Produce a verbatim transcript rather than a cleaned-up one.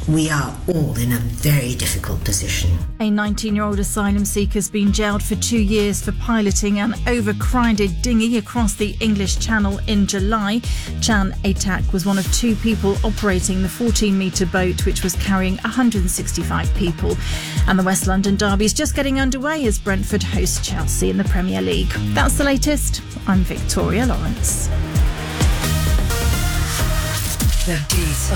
we are all in a very difficult position. A nineteen-year-old asylum seeker has been jailed for two years for piloting an overcrowded dinghy across the English Channel in July. Chan Atak was one of two people operating the fourteen-metre boat, which was carrying one hundred sixty-five people. And the West London derby is just getting underway as Brentford host Chelsea in the Premier League. That's the latest. I'm Victoria Lawrence. The beat